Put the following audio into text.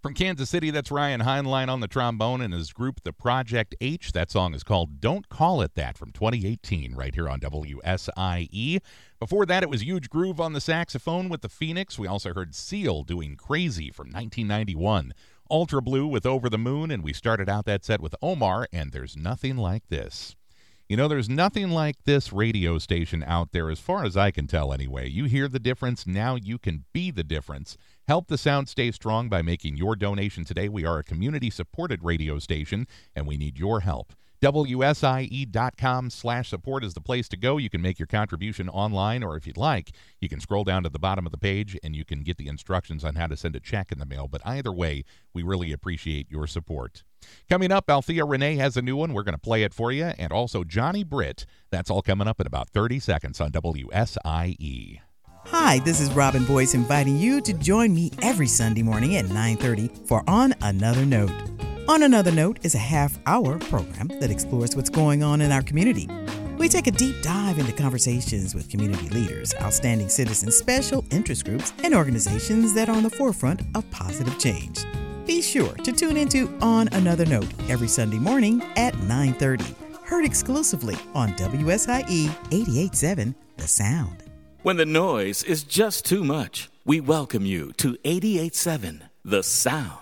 From Kansas City, that's Ryan Heinlein on the trombone and his group, The Project H. That song is called Don't Call It That from 2018 right here on WSIE. Before that, it was Huge Groove on the saxophone with the Phoenix. We also heard Seal doing Crazy from 1991. Ultra Blue with Over the Moon, and we started out that set with Omar and There's Nothing Like This. You know, there's nothing like this radio station out there, as far as I can tell anyway. You hear the difference, now you can be the difference. Help the sound stay strong by making your donation today. We are a community-supported radio station, and we need your help. WSIE.com/support is the place to go. You can make your contribution online, or if you'd like, you can scroll down to the bottom of the page and you can get the instructions on how to send a check in the mail. But either way, we really appreciate your support. Coming up, Althea Renee has a new one. We're going to play it for you. And also Johnny Britt. That's all coming up in about 30 seconds on WSIE. Hi, this is Robin Boyce inviting you to join me every Sunday morning at 9:30 for On Another Note. On Another Note is a half-hour program that explores what's going on in our community. We take a deep dive into conversations with community leaders, outstanding citizens, special interest groups, and organizations that are on the forefront of positive change. Be sure to tune into On Another Note every Sunday morning at 9:30. Heard exclusively on WSIE 88.7 The Sound. When the noise is just too much, we welcome you to 88.7 The Sound.